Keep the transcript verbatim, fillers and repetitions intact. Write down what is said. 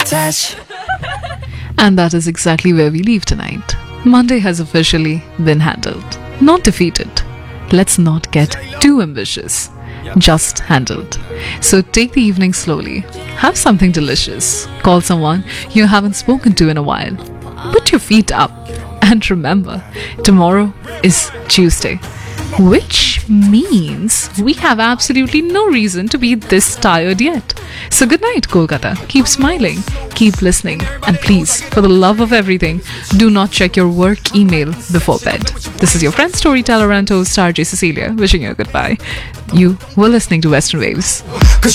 touch. And that is exactly where we leave tonight. Monday has officially been handled. Not defeated. Let's not get too ambitious. Just handled. So take the evening slowly. Have something delicious. Call someone you haven't spoken to in a while. Put your feet up. And remember, tomorrow is Tuesday. Which means we have absolutely no reason to be this tired yet. So good night, Kolkata. Keep smiling, keep listening, and please, for the love of everything, do not check your work email before bed. This is your friend, storyteller, and host, R J Cecilia, wishing you a goodbye. You were listening to Western Waves. Cause